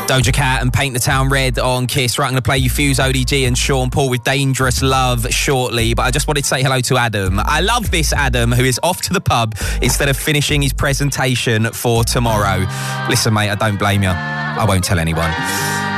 Doja Cat and Paint the Town Red on Kiss. Right, I'm going to play you Fuse, ODG and Sean Paul with Dangerous Love shortly, but I just wanted to say hello to Adam. I love this Adam, who is off to the pub instead of finishing his presentation for tomorrow. Listen, mate, I don't blame you. I won't tell anyone.